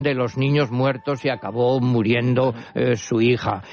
de los niños muertos y acabó muriendo su hija.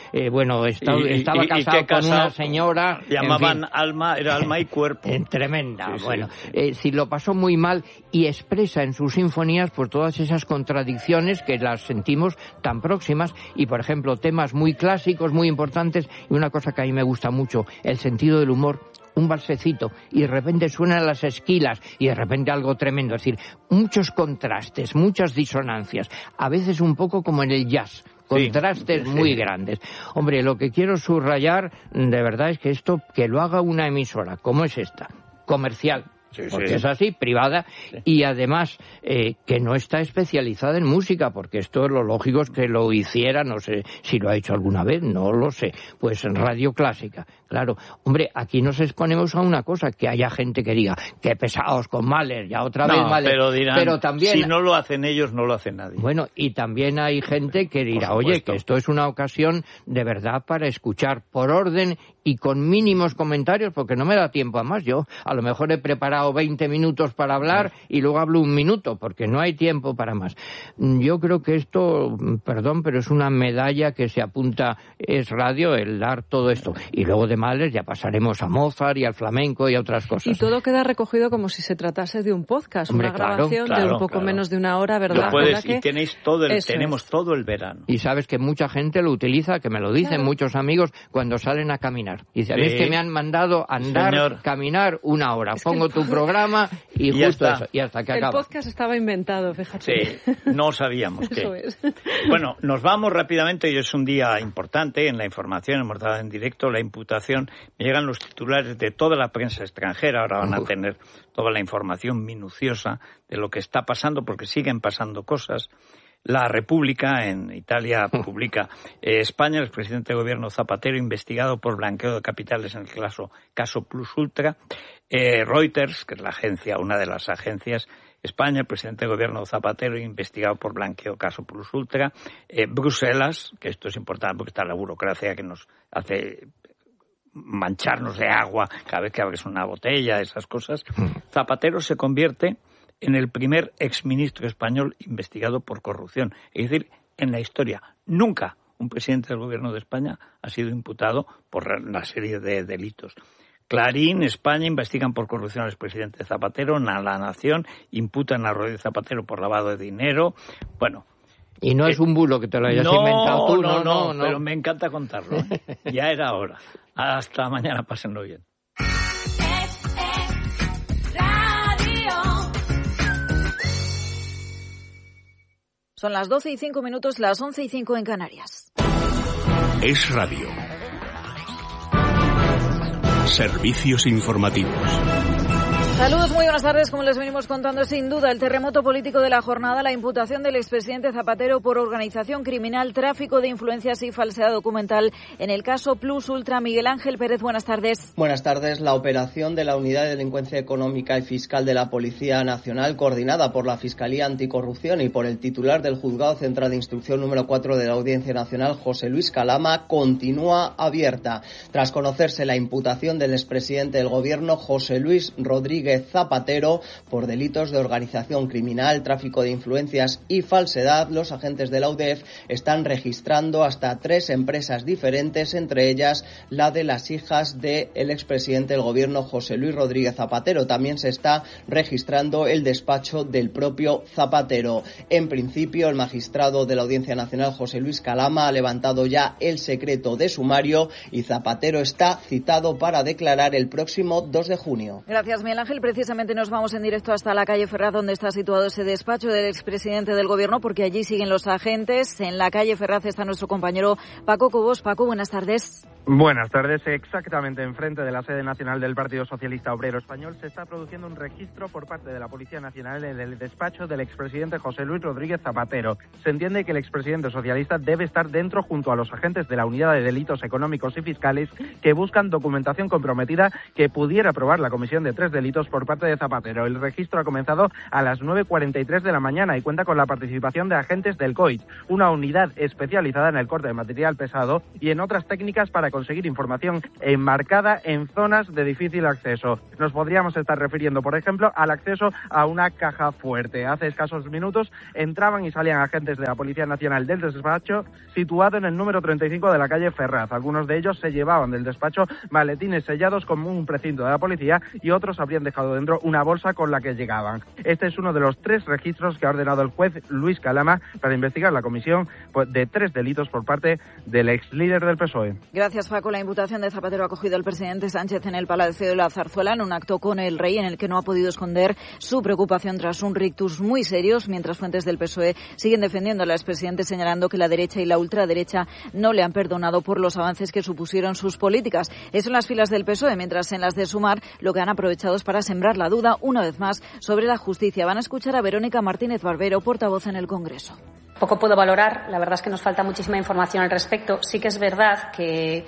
Estaba casado con una señora... Llamaban Alma, era Alma y Cuerpo. Tremenda, sí, lo pasó muy mal y expresa en sus sinfonías pues todas esas contradicciones que las sentimos tan próximas y, por ejemplo, temas muy clásicos, muy importantes, y una cosa que a mí me gusta mucho, el sentido del humor. Un balsecito y de repente suenan las esquilas y de repente algo tremendo, es decir, muchos contrastes, muchas disonancias, a veces un poco como en el jazz, contrastes muy grandes. Hombre, lo que quiero subrayar de verdad es que esto, que lo haga una emisora como es esta, comercial, porque es así, privada, y además que no está especializada en música, porque esto lo lógico es que lo hiciera, no sé si lo ha hecho alguna vez, no lo sé, pues en radio clásica. Claro, hombre, aquí nos exponemos a una cosa, que haya gente que diga, qué pesados con Mahler, ya otra vez Mahler, pero dirán, pero también, si no lo hacen ellos, no lo hace nadie. Bueno, y también hay gente que dirá, oye, que esto es una ocasión de verdad para escuchar por orden y con mínimos comentarios, porque no me da tiempo a más. Yo a lo mejor he preparado 20 minutos para hablar y luego hablo un minuto, porque no hay tiempo para más. Yo creo que esto, perdón, pero es una medalla que se apunta, es radio, el dar todo esto. Y luego de Mahler ya pasaremos a Mozart y al flamenco y a otras cosas. Y todo queda recogido como si se tratase de un podcast, hombre, una grabación de un poco menos de una hora, ¿verdad? Lo puedes, y tenéis tenemos todo el verano. Y sabes que mucha gente lo utiliza, que me lo dicen muchos amigos cuando salen a caminar. Y sabéis que me han mandado andar, caminar una hora. Pongo tu programa y justo eso, y hasta que acaba. El podcast estaba inventado, fíjate. Sí, no sabíamos que... Eso es. Bueno, nos vamos rápidamente, y es un día importante en la información, hemos dado en directo la imputación. Me llegan los titulares de toda la prensa extranjera, ahora van a tener toda la información minuciosa de lo que está pasando, porque siguen pasando cosas. La República, en Italia, publica España, el expresidente de gobierno Zapatero, investigado por blanqueo de capitales en el caso Plus Ultra. Reuters, que es la agencia, una de las agencias, España, el presidente de gobierno Zapatero, investigado por blanqueo caso Plus Ultra. Bruselas, que esto es importante porque está la burocracia que nos hace mancharnos de agua cada vez que abres una botella, esas cosas. Zapatero se convierte en el primer exministro español investigado por corrupción. Es decir, en la historia, nunca un presidente del gobierno de España ha sido imputado por una serie de delitos. Clarín, España, investigan por corrupción al expresidente Zapatero. La Nación, imputan a Rodríguez Zapatero por lavado de dinero. Bueno. Y no es un bulo que te lo hayas inventado tú. No, pero me encanta contarlo. Ya era hora. Hasta mañana, pásenlo bien. Son las 12:05, las 11:05 en Canarias. Es radio. Servicios informativos. Saludos, muy buenas tardes. Como les venimos contando, sin duda el terremoto político de la jornada, la imputación del expresidente Zapatero por organización criminal, tráfico de influencias y falsedad documental en el caso Plus Ultra. Miguel Ángel Pérez, buenas tardes. Buenas tardes. La operación de la Unidad de Delincuencia Económica y Fiscal de la Policía Nacional, coordinada por la Fiscalía Anticorrupción y por el titular del Juzgado Central de Instrucción número 4 de la Audiencia Nacional, José Luis Calama, continúa abierta. Tras conocerse la imputación del expresidente del Gobierno, José Luis Rodríguez Zapatero, por delitos de organización criminal, tráfico de influencias y falsedad, los agentes de la UDEF están registrando hasta 3 empresas diferentes, entre ellas la de las hijas del expresidente del Gobierno, José Luis Rodríguez Zapatero. También se está registrando el despacho del propio Zapatero. En principio, el magistrado de la Audiencia Nacional, José Luis Calama, ha levantado ya el secreto de sumario y Zapatero está citado para declarar el próximo 2 de junio. Gracias, Miguel Ángel. Precisamente nos vamos en directo hasta la calle Ferraz, donde está situado ese despacho del expresidente del Gobierno, porque allí siguen los agentes. En la calle Ferraz está nuestro compañero Paco Cobos. Paco, buenas tardes. Buenas tardes. Exactamente enfrente de la sede nacional del Partido Socialista Obrero Español se está produciendo un registro por parte de la Policía Nacional en el despacho del expresidente José Luis Rodríguez Zapatero. Se entiende que el expresidente socialista debe estar dentro junto a los agentes de la Unidad de Delitos Económicos y Fiscales que buscan documentación comprometida que pudiera probar la comisión de 3 delitos delitos por parte de Zapatero. El registro ha comenzado a las 9:43 de la mañana y cuenta con la participación de agentes del COIT, una unidad especializada en el corte de material pesado y en otras técnicas para conseguir información enmarcada en zonas de difícil acceso. Nos podríamos estar refiriendo, por ejemplo, al acceso a una caja fuerte. Hace escasos minutos entraban y salían agentes de la Policía Nacional del despacho situado en el número 35 de la calle Ferraz. Algunos de ellos se llevaban del despacho maletines sellados como un precinto de la policía y otros habrían dejado dentro una bolsa con la que llegaban. Este es uno de los 3 registros que ha ordenado el juez Luis Calama para investigar la comisión de 3 delitos por parte del ex líder del PSOE. Gracias, Paco. La imputación de Zapatero ha acogido el presidente Sánchez en el Palacio de la Zarzuela en un acto con el rey en el que no ha podido esconder su preocupación tras un rictus muy serios, mientras fuentes del PSOE siguen defendiendo al expresidente, señalando que la derecha y la ultraderecha no le han perdonado por los avances que supusieron sus políticas. Eso en las filas del PSOE, mientras en las de Sumar lo que han aprovechado es para sembrar la duda una vez más sobre la justicia. Van a escuchar a Verónica Martínez Barbero, portavoz en el Congreso. Poco puedo valorar, la verdad es que nos falta muchísima información al respecto. Sí que es verdad que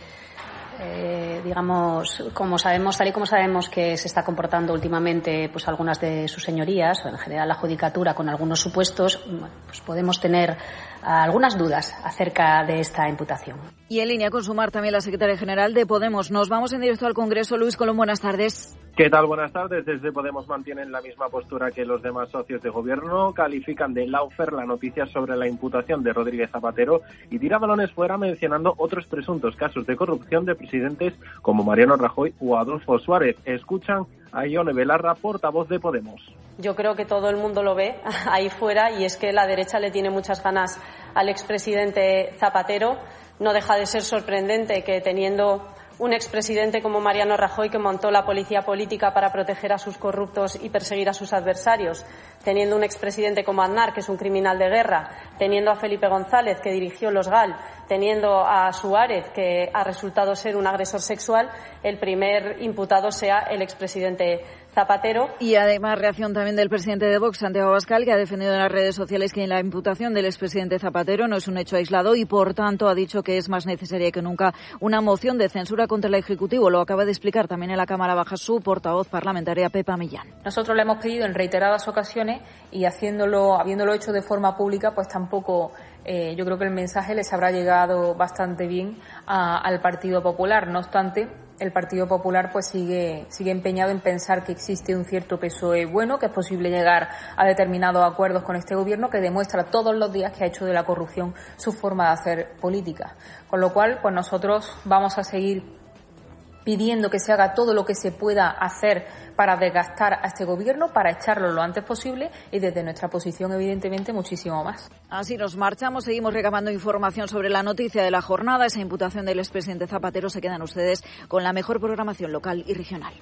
como sabemos, tal y como sabemos que se está comportando últimamente pues algunas de sus señorías, o en general la judicatura, con algunos supuestos, pues podemos tener algunas dudas acerca de esta imputación. Y en línea con Sumar también la secretaria general de Podemos. Nos vamos en directo al Congreso. Luis Colón, buenas tardes. ¿Qué tal? Buenas tardes. Desde Podemos mantienen la misma postura que los demás socios de gobierno. Califican de lawfare la noticia sobre la imputación de Rodríguez Zapatero y tira balones fuera mencionando otros presuntos casos de corrupción de presidentes como Mariano Rajoy o Adolfo Suárez. Escuchan a Ione Belarra, portavoz de Podemos. Yo creo que todo el mundo lo ve ahí fuera y es que la derecha le tiene muchas ganas al expresidente Zapatero. No deja de ser sorprendente que teniendo un expresidente como Mariano Rajoy, que montó la policía política para proteger a sus corruptos y perseguir a sus adversarios, teniendo un expresidente como Aznar, que es un criminal de guerra, teniendo a Felipe González, que dirigió los GAL, teniendo a Suárez, que ha resultado ser un agresor sexual, el primer imputado sea el expresidente Zapatero. Y además reacción también del presidente de Vox, Santiago Abascal, que ha defendido en las redes sociales que la imputación del expresidente Zapatero no es un hecho aislado y, por tanto, ha dicho que es más necesaria que nunca una moción de censura contra el Ejecutivo. Lo acaba de explicar también en la Cámara Baja su portavoz parlamentaria, Pepa Millán. Nosotros le hemos pedido en reiteradas ocasiones y habiéndolo hecho de forma pública, pues tampoco yo creo que el mensaje les habrá llegado bastante bien al Partido Popular. No obstante, el Partido Popular pues sigue empeñado en pensar que existe un cierto PSOE bueno, que es posible llegar a determinados acuerdos con este gobierno, que demuestra todos los días que ha hecho de la corrupción su forma de hacer política. Con lo cual, pues nosotros vamos a seguir pidiendo que se haga todo lo que se pueda hacer para desgastar a este gobierno, para echarlo lo antes posible y desde nuestra posición, evidentemente, muchísimo más. Así nos marchamos, seguimos recabando información sobre la noticia de la jornada, esa imputación del expresidente Zapatero. Se quedan ustedes con la mejor programación local y regional.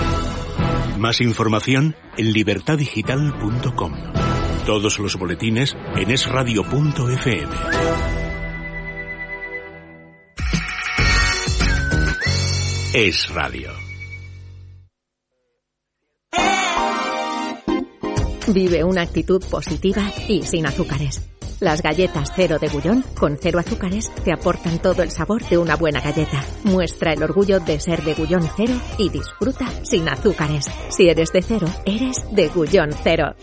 Más información en libertadigital.com. Todos los boletines en esradio.fm. Es Radio. Vive una actitud positiva y sin azúcares. Las galletas Cero de Gullón, con 0 azúcares, te aportan todo el sabor de una buena galleta. Muestra el orgullo de ser de Gullón Cero y disfruta sin azúcares. Si eres de cero, eres de Gullón Cero.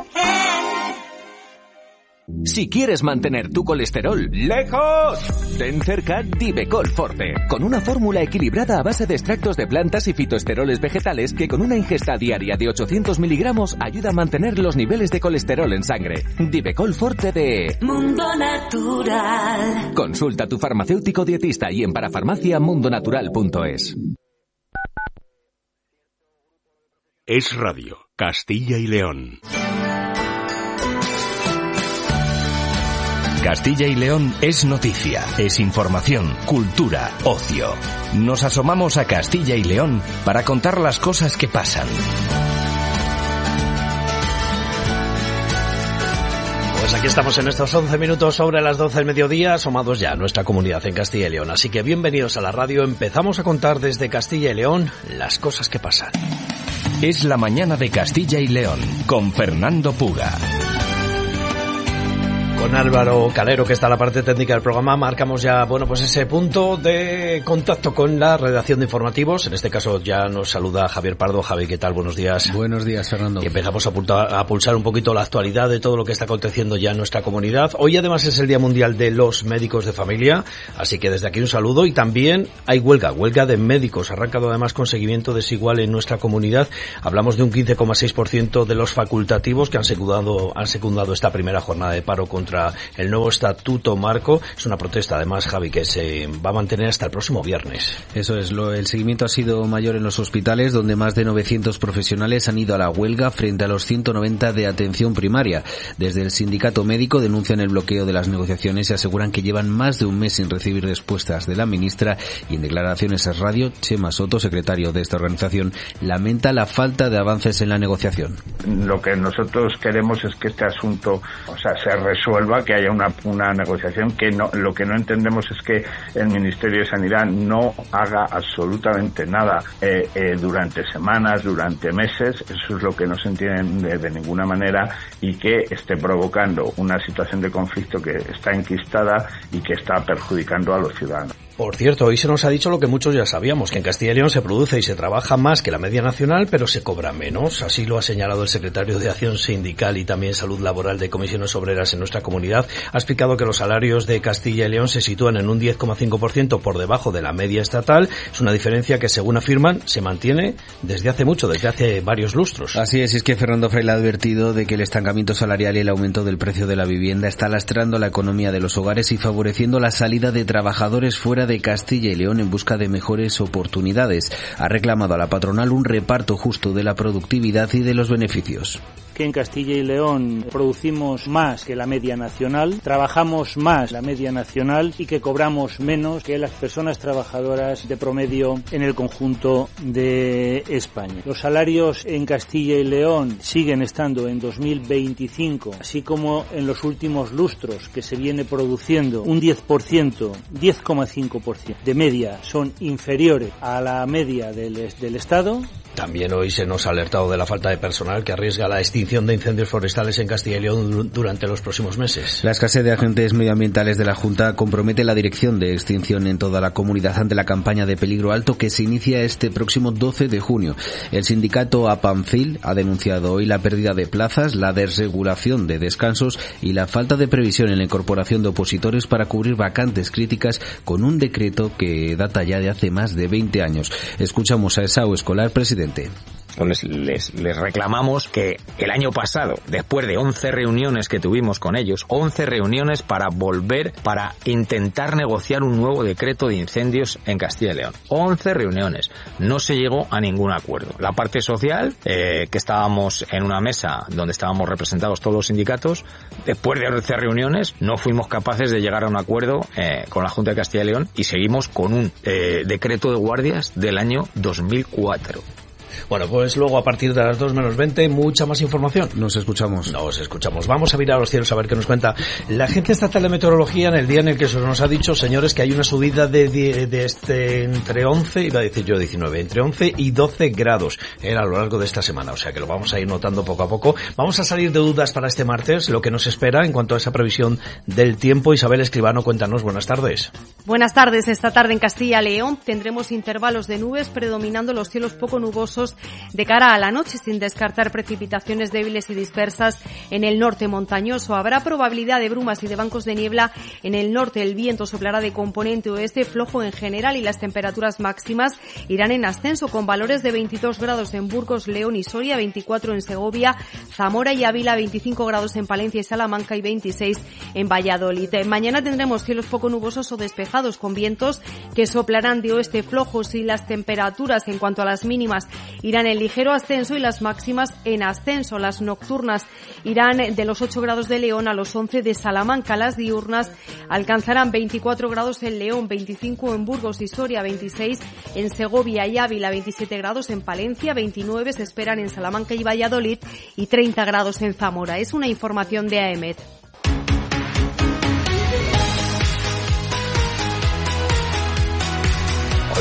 Si quieres mantener tu colesterol lejos, ten cerca Divecol Forte, con una fórmula equilibrada a base de extractos de plantas y fitoesteroles vegetales que con una ingesta diaria de 800 miligramos ayuda a mantener los niveles de colesterol en sangre. Divecol Forte de Mundo Natural. Consulta a tu farmacéutico dietista y en parafarmaciamundonatural.es. Es Radio, Castilla y León. Castilla y León es noticia, es información, cultura, ocio. Nos asomamos a Castilla y León para contar las cosas que pasan. Pues aquí estamos en estos 11 minutos sobre las 12 del mediodía, asomados ya a nuestra comunidad en Castilla y León. Así que bienvenidos a la radio. Empezamos a contar desde Castilla y León las cosas que pasan. Es la mañana de Castilla y León con Fernando Puga. Con Álvaro Calero, que está en la parte técnica del programa, marcamos ya, pues ese punto de contacto con la redacción de informativos. En este caso ya nos saluda Javier Pardo. Javi, ¿qué tal? Buenos días. Buenos días, Fernando. Y empezamos a pulsar un poquito la actualidad de todo lo que está aconteciendo ya en nuestra comunidad. Hoy además es el Día Mundial de los Médicos de Familia, así que desde aquí un saludo. Y también hay huelga de médicos, arrancado además con seguimiento desigual en nuestra comunidad. Hablamos de un 15,6% de los facultativos que han secundado esta primera jornada de paro contra el nuevo estatuto marco. Es una protesta además, Javi, que se va a mantener hasta el próximo viernes. Eso es, el seguimiento ha sido mayor en los hospitales, donde más de 900 profesionales han ido a la huelga frente a los 190 de atención primaria. Desde el sindicato médico denuncian el bloqueo de las negociaciones y aseguran que llevan más de un mes sin recibir respuestas de la ministra, y en declaraciones a Radio, Chema Soto, secretario de esta organización, lamenta la falta de avances en la negociación. Lo que nosotros queremos es que este asunto, se resuelva, que haya una negociación. Lo que no entendemos es que el Ministerio de Sanidad no haga absolutamente nada durante semanas, durante meses. Eso es lo que no se entiende de ninguna manera, y que esté provocando una situación de conflicto que está enquistada y que está perjudicando a los ciudadanos. Por cierto, hoy se nos ha dicho lo que muchos ya sabíamos, que en Castilla y León se produce y se trabaja más que la media nacional, pero se cobra menos. Así lo ha señalado el secretario de Acción Sindical y también Salud Laboral de Comisiones Obreras en nuestra comunidad. Ha explicado que los salarios de Castilla y León se sitúan en un 10,5% por debajo de la media estatal. Es una diferencia que, según afirman, se mantiene desde hace mucho, desde hace varios lustros. Así es que Fernando Fraile ha advertido de que el estancamiento salarial y el aumento del precio de la vivienda está lastrando la economía de los hogares y favoreciendo la salida de trabajadores fuera de Castilla y León en busca de mejores oportunidades. Ha reclamado a la patronal un reparto justo de la productividad y de los beneficios. Que en Castilla y León producimos más que la media nacional, trabajamos más la media nacional y que cobramos menos que las personas trabajadoras de promedio en el conjunto de España. Los salarios en Castilla y León siguen estando en 2025, así como en los últimos lustros, que se viene produciendo un 10%, 10,5% de media, son inferiores a la media del Estado. También hoy se nos ha alertado de la falta de personal que arriesga la extinción de incendios forestales en Castilla y León durante los próximos meses. La escasez de agentes medioambientales de la Junta compromete la dirección de extinción en toda la comunidad ante la campaña de peligro alto que se inicia este próximo 12 de junio. El sindicato APANFIL ha denunciado hoy la pérdida de plazas, la desregulación de descansos y la falta de previsión en la incorporación de opositores para cubrir vacantes críticas con un decreto que data ya de hace más de 20 años. Escuchamos a Esau Escolar, presidente. Les reclamamos que el año pasado, después de 11 reuniones que tuvimos con ellos, 11 reuniones para intentar negociar un nuevo decreto de incendios en Castilla y León. 11 reuniones. No se llegó a ningún acuerdo. La parte social, que estábamos en una mesa donde estábamos representados todos los sindicatos, después de 11 reuniones no fuimos capaces de llegar a un acuerdo con la Junta de Castilla y León y seguimos con un decreto de guardias del año 2004. Bueno, pues luego a partir de las 2 menos 20, mucha más información. Nos escuchamos. Vamos a mirar a los cielos a ver qué nos cuenta la Agencia Estatal de Meteorología en el día en el que se nos ha dicho, señores, que hay una subida entre 11, iba a decir yo 19, entre 11 y 12 grados a lo largo de esta semana. O sea que lo vamos a ir notando poco a poco. Vamos a salir de dudas para este martes, lo que nos espera en cuanto a esa previsión del tiempo. Isabel Escribano, cuéntanos, buenas tardes. Buenas tardes. Esta tarde en Castilla y León tendremos intervalos de nubes predominando los cielos poco nubosos de cara a la noche, sin descartar precipitaciones débiles y dispersas en el norte montañoso. Habrá probabilidad de brumas y de bancos de niebla en el norte. El viento soplará de componente oeste flojo en general y las temperaturas máximas irán en ascenso con valores de 22 grados en Burgos, León y Soria, 24 en Segovia, Zamora y Ávila, 25 grados en Palencia y Salamanca y 26 en Valladolid. Mañana tendremos cielos poco nubosos o despejados con vientos que soplarán de oeste flojos y las temperaturas en cuanto a las mínimas irán en ligero ascenso y las máximas en ascenso. Las nocturnas irán de los 8 grados de León a los 11 de Salamanca. Las diurnas alcanzarán 24 grados en León, 25 en Burgos y Soria, 26 en Segovia y Ávila, 27 grados en Palencia, 29 se esperan en Salamanca y Valladolid y 30 grados en Zamora. Es una información de AEMET.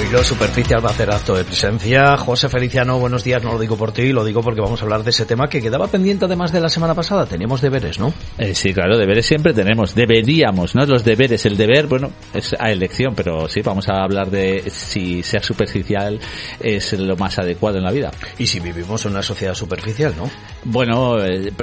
Hoy lo superficial va a hacer acto de presencia. José Feliciano, buenos días. No lo digo por ti, lo digo porque vamos a hablar de ese tema que quedaba pendiente además de la semana pasada. Teníamos deberes, ¿no? Sí, claro, deberes siempre tenemos. Deberíamos, ¿no? Los deberes, el deber, bueno, es a elección, pero sí, vamos a hablar de si ser superficial es lo más adecuado en la vida. Y si vivimos en una sociedad superficial, ¿no? Bueno,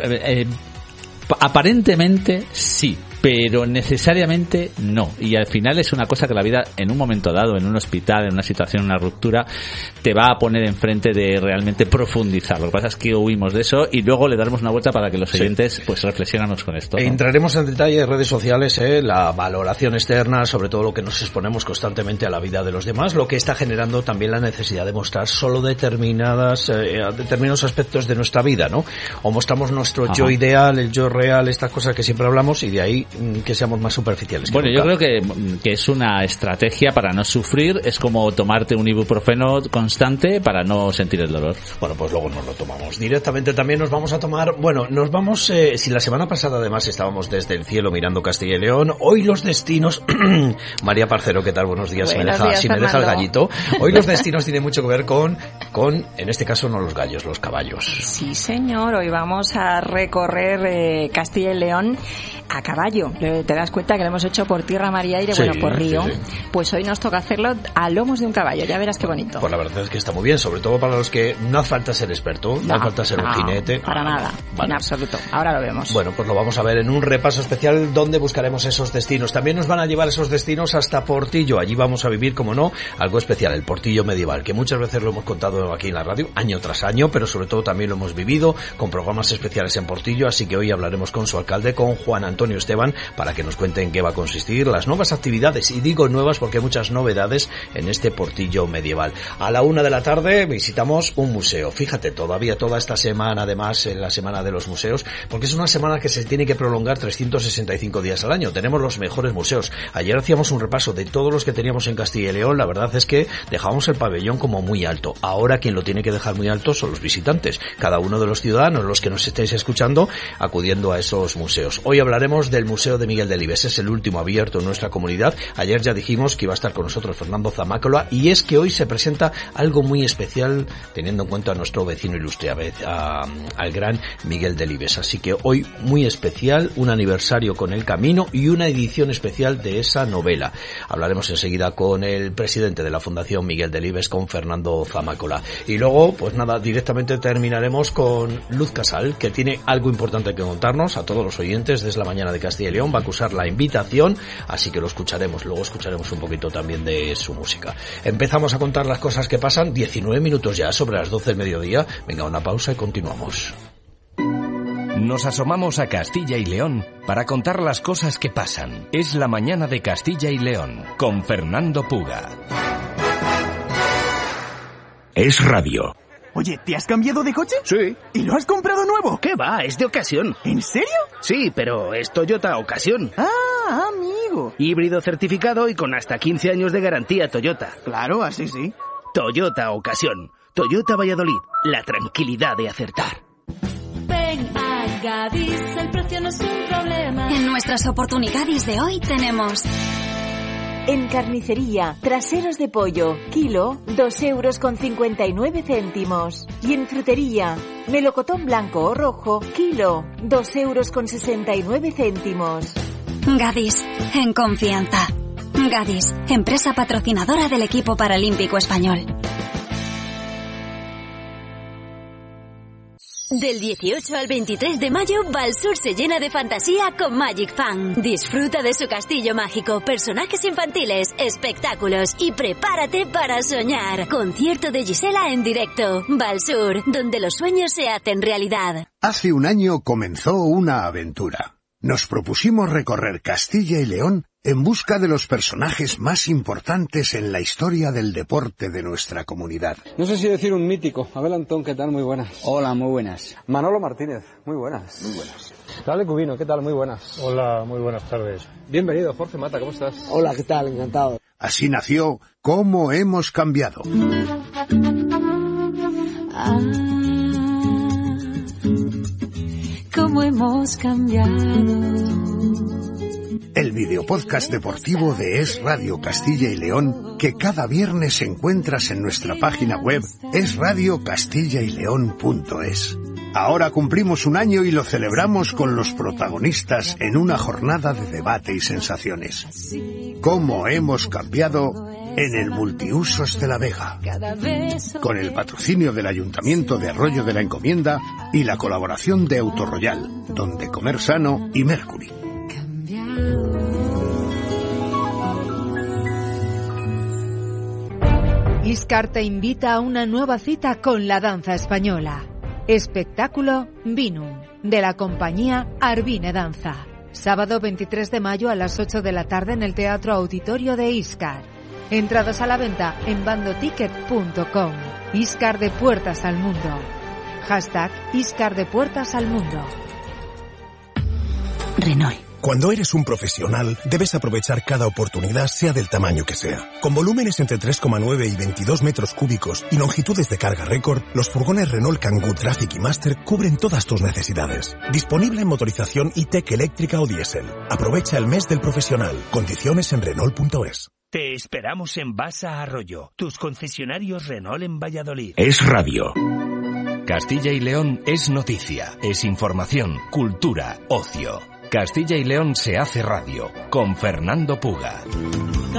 aparentemente sí, pero necesariamente no. Y al final es una cosa que la vida, en un momento dado, en un hospital, en una situación, una ruptura, te va a poner enfrente de realmente profundizar. Lo que pasa es que huimos de eso y luego le daremos una vuelta para que los oyentes pues reflexionemos con esto, ¿no? Entraremos en detalle en redes sociales, la valoración externa, sobre todo lo que nos exponemos constantemente a la vida de los demás, lo que está generando también la necesidad de mostrar solo determinados aspectos de nuestra vida, ¿no? O mostramos nuestro yo ideal, el yo real, estas cosas que siempre hablamos, y de ahí que seamos más superficiales. Bueno, yo creo que es una estrategia para no sufrir. Es como tomarte un ibuprofeno constante para no sentir el dolor. Bueno, pues luego nos lo tomamos. Directamente también nos vamos a tomar... Bueno, nos vamos... si la semana pasada además estábamos desde el cielo mirando Castilla y León, hoy los destinos... María Parcero, ¿qué tal? Buenos días. Buenos días, si me deja el gallito. Hoy los destinos tienen mucho que ver con, en este caso, no los gallos, los caballos. Sí, señor. Hoy vamos a recorrer Castilla y León a caballo. Te das cuenta que lo hemos hecho por tierra, mar y aire, sí, bueno, por río. Sí. Pues hoy nos toca hacerlo a lomos de un caballo. Ya verás qué bonito. Pues la verdad es que está muy bien, sobre todo para los que no hace falta ser experto, no hace falta ser un jinete. Para nada, en absoluto. Ahora lo vemos. Bueno, pues lo vamos a ver en un repaso especial donde buscaremos esos destinos. También nos van a llevar esos destinos hasta Portillo. Allí vamos a vivir, como no, algo especial, el Portillo medieval, que muchas veces lo hemos contado aquí en la radio, año tras año, pero sobre todo también lo hemos vivido con programas especiales en Portillo, así que hoy hablaremos con su alcalde, con Juan Antonio Esteban, para que nos cuente en qué va a consistir las nuevas actividades, y digo nuevas porque hay muchas novedades en este Portillo medieval. A la 1 de la tarde visitamos un museo. Fíjate, todavía toda esta semana, además, en la semana de los museos, porque es una semana que se tiene que prolongar 365 días al año. Tenemos los mejores museos. Ayer hacíamos un repaso de todos los que teníamos en Castilla y León. La verdad es que dejábamos el pabellón como muy alto. Ahora quien lo tiene que dejar muy alto son los visitantes. Cada uno de los ciudadanos, los que nos estéis escuchando, acudiendo a esos museos. Hoy hablaremos del Museo de Miguel Delibes, es el último abierto en nuestra comunidad. Ayer ya dijimos que iba a estar con nosotros Fernando Zamácola, y es que hoy se presenta algo muy especial teniendo en cuenta a nuestro vecino ilustre, al gran Miguel Delibes. Así que hoy muy especial, un aniversario con El Camino y una edición especial de esa novela. Hablaremos enseguida con el presidente de la Fundación Miguel Delibes, con Fernando Zamácola. Y luego, pues nada, directamente terminaremos con Luz Casal, que tiene algo importante que contarnos a todos los oyentes desde la mañana de Castilla y León. Va a acusar la invitación, así que lo escucharemos. Luego escucharemos un poquito también de su música. Empezamos a contar las cosas que pasan. 19 minutos ya sobre las 12 del mediodía. Venga, una pausa y continuamos. Nos asomamos a Castilla y León para contar las cosas que pasan. Es la mañana de Castilla y León con Fernando Puga. Es radio. Oye, ¿te has cambiado de coche? Sí. ¿Y lo has comprado nuevo? ¿Qué va? Es de ocasión. ¿En serio? Sí, pero es Toyota Ocasión. Ah, amigo. Híbrido certificado y con hasta 15 años de garantía Toyota. Claro, así sí. Toyota Ocasión. Toyota Valladolid. La tranquilidad de acertar. Ven a Gadis, el precio no es un problema. En nuestras oportunidades de hoy tenemos... En carnicería, traseros de pollo, kilo, 2,59 €. Y en frutería, melocotón blanco o rojo, kilo, 2,69 €. Gadis, en confianza. Gadis, empresa patrocinadora del equipo paralímpico español. Del 18 al 23 de mayo, Valsur se llena de fantasía con Magic Fan. Disfruta de su castillo mágico, personajes infantiles, espectáculos y prepárate para soñar. Concierto de Gisela en directo. Valsur, donde los sueños se hacen realidad. Hace un año comenzó una aventura. Nos propusimos recorrer Castilla y León en busca de los personajes más importantes en la historia del deporte de nuestra comunidad. No sé si decir un mítico. Abel Antón, ¿qué tal? Muy buenas. Hola, muy buenas. Manolo Martínez, muy buenas. Muy buenas. Dale Cubino, ¿qué tal? Muy buenas. Hola, muy buenas tardes. Bienvenido, Jorge Mata, ¿cómo estás? Hola, ¿qué tal? Encantado. Así nació Cómo hemos cambiado. Cómo hemos cambiado. el videopodcast deportivo de Es Radio Castilla y León, que cada viernes encuentras en nuestra página web esradiocastillaileón.es. Ahora cumplimos un año y lo celebramos con los protagonistas en una jornada de debate y sensaciones. ¿Cómo hemos cambiado en el Multiusos de la Vega? Con el patrocinio del Ayuntamiento de Arroyo de la Encomienda y la colaboración de Autorroyal, Donde Comer Sano y Mercury. Iscar te invita a una nueva cita con la danza española. Espectáculo Vinum, de la compañía Arvine Danza. Sábado 23 de mayo a las 8 de la tarde en el Teatro Auditorio de Iscar. Entradas a la venta en bandoticket.com. Iscar de puertas al mundo. Hashtag Iscar de puertas al mundo. Renault. Cuando eres un profesional, debes aprovechar cada oportunidad, sea del tamaño que sea. Con volúmenes entre 3,9 y 22 metros cúbicos y longitudes de carga récord, los furgones Renault Kangoo Traffic y Master cubren todas tus necesidades. Disponible en motorización e-Tech eléctrica o diésel. Aprovecha el mes del profesional. Condiciones en Renault.es. Te esperamos en Basa Arroyo, tus concesionarios Renault en Valladolid. Es radio. Castilla y León es noticia, es información, cultura, ocio. Castilla y León se hace radio, con Fernando Puga.